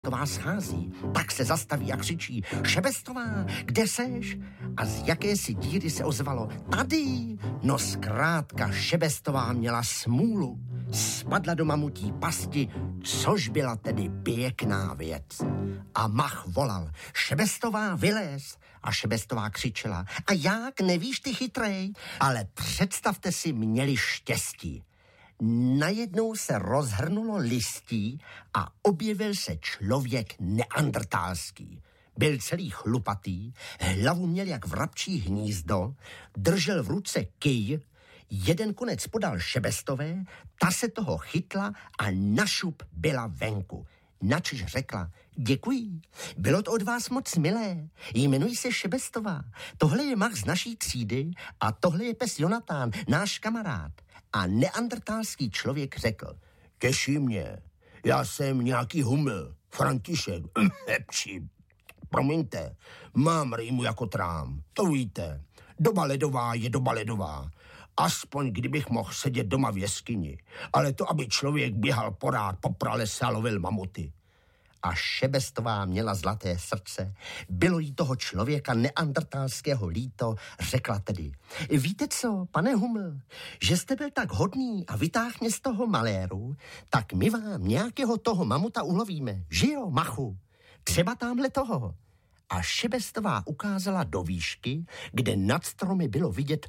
Šebestová schází, tak se zastaví a křičí: Šebestová, kde seš? A z jakési díry se ozvalo: Tady! No zkrátka Šebestová měla smůlu. Spadla do mamutí pasti, což byla tedy pěkná věc. A Mach volal: Šebestová, vylez! A Šebestová křičela: A jak, nevíš ty chytrej? Ale představte si, měli štěstí. Najednou se rozhrnulo listí a objevil se člověk neandrtálský. Byl celý chlupatý, hlavu měl jak vrabčí hnízdo, držel v ruce kyj, jeden konec podal Šebestové, ta se toho chytla a našup byla venku. Načež řekla: Děkuji, bylo to od vás moc milé, jmenuji se Šebestová, tohle je Mach z naší třídy a tohle je pes Jonatán, náš kamarád. A neandrtálský člověk řekl: Těší mě, já jsem nějaký Huml, František, promiňte, mám rýmu jako trám, to víte, doba ledová je doba ledová. Aspoň kdybych mohl sedět doma v jeskyni, ale to, aby člověk běhal porád po pralese a lovil mamuty. A Šebestová měla zlaté srdce, bylo jí toho člověka neandrtálského líto, řekla tedy: Víte co, pane Huml, že jste byl tak hodný a vytáhl mě z toho maléru, tak my vám nějakého toho mamuta ulovíme, že jo, Machu? Třeba tamhle toho. A Šebestová ukázala do výšky, kde nad stromy bylo vidět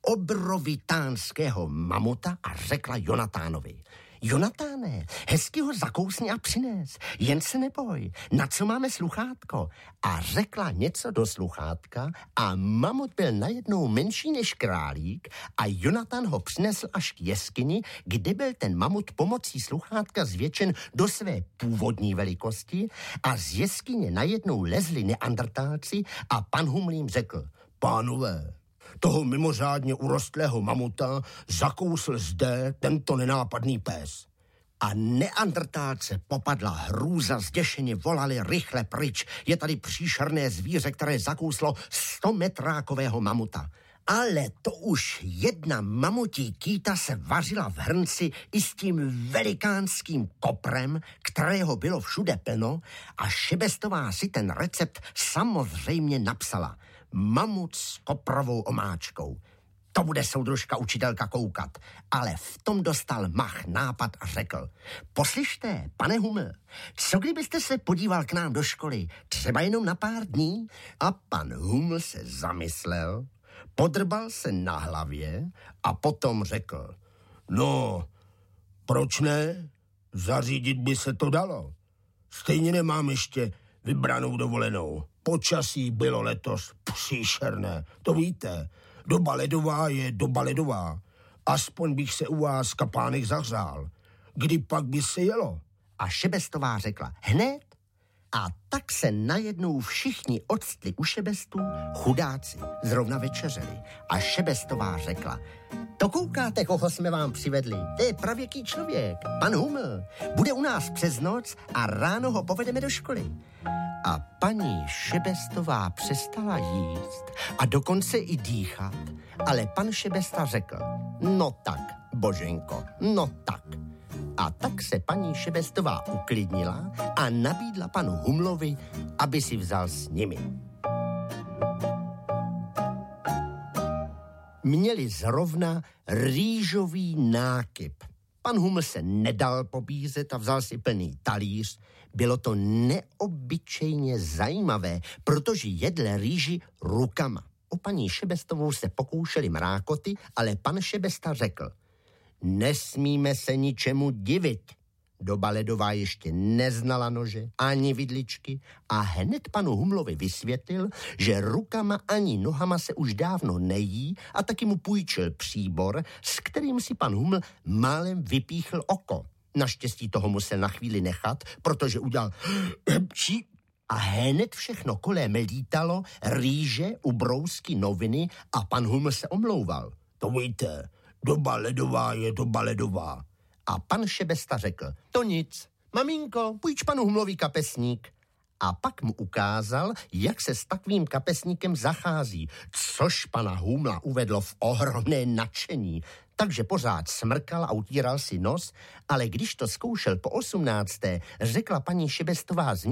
obrovitánského mamuta a řekla Jonatánovi: Jonatáne, hezky ho zakousni a přines, jen se neboj, na co máme sluchátko? A řekla něco do sluchátka a mamut byl najednou menší než králík a Jonatán ho přinesl až k jeskyni, kde byl ten mamut pomocí sluchátka zvětšen do své původní velikosti a z jeskyně najednou lezli neandrtálci a pan Huml jim řekl: Pánové, toho mimořádně urostlého mamuta zakousl zde tento nenápadný pes. A neandrtálce popadla hrůza, zděšeně volali: rychle pryč, je tady příšerné zvíře, které zakouslo 100metrákového mamuta. Ale to už jedna mamutí kýta se vařila v hrnci i s tím velikánským koprem, kterého bylo všude plno, a Šebestová si ten recept samozřejmě napsala: mamut s koprovou omáčkou. To bude soudružka učitelka koukat. Ale v tom dostal Mach nápad a řekl: Poslyšte, pane Huml, co kdybyste se podíval k nám do školy, třeba jenom na pár dní? A pan Huml se zamyslel, podrbal se na hlavě a potom řekl: No, proč ne? Zařídit by se to dalo. Stejně nemám ještě vybranou dovolenou. Počasí bylo letos příšerné, to víte. Doba ledová je doba ledová. Aspoň bych se u vás, kapánek, zahřál. Kdy pak by se jelo? A Šebestová řekla: Hned. A tak se najednou všichni odstli u Šebestů, chudáci, zrovna večeřeli. A Šebestová řekla: To koukáte, koho jsme vám přivedli. To je pravěký člověk, pan Huml. Bude u nás přes noc a ráno ho povedeme do školy. A paní Šebestová přestala jíst a dokonce i dýchat, ale pan Šebesta řekl: No tak, Boženko, no tak. A tak se paní Šebestová uklidnila a nabídla panu Humlovi, aby si vzal s nimi. Měli zrovna rýžový nákyp. Pan Huml se nedal pobízet a vzal si plný talíř. Bylo to neobyčejně zajímavé, protože jedl rýži rukama. O paní Šebestovou se pokoušeli mrákoty, ale pan Šebesta řekl: Nesmíme se ničemu divit. Doba ledová ještě neznala nože ani vidličky a hned panu Humlovi vysvětlil, že rukama ani nohama se už dávno nejí, a taky mu půjčil příbor, s kterým si pan Huml málem vypíchl oko. Naštěstí toho musel na chvíli nechat, protože udělal a hned všechno kolem lítalo, rýže, ubrousky, noviny a pan Huml se omlouval. To víte, doba ledová je doba ledová. A pan Šebesta řekl: To nic, maminko, půjč panu Humlovi kapesník. a pak mu ukázal, jak se s takovým kapesníkem zachází, což pana Humla uvedlo v ohromné nadšení. Takže pořád smrkal a utíral si nos, ale když to zkoušel po 18., řekla paní Šebestová